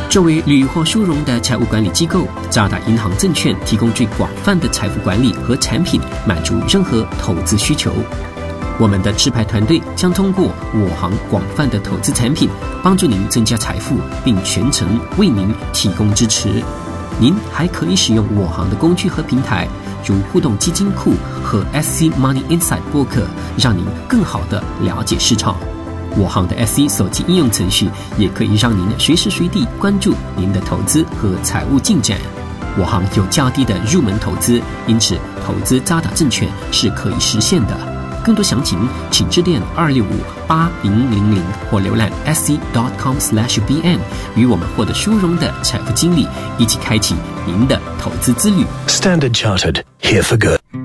作为屡获殊荣的财务管理机构，渣打银行证券提供最广泛的财富管理和产品，满足任何投资需求。我们的持牌团队将通过我行广泛的投资产品，帮助您增加财富，并全程为您提供支持。您还可以使用我行的工具和平台，如互动基金库和 SC Money Insight 播客，让您更好地了解市场。我行的 SC 手机应用程序也可以让您随时随地关注您的投资和财务进展。我行有较低的入门投资，因此投资渣打证券是可以实现的。更多详情请致电2658000或浏览 sc.com/bn， 与我们获得殊荣的财富经历，一起开启您的投资之旅。 Standard Chartered, here for good.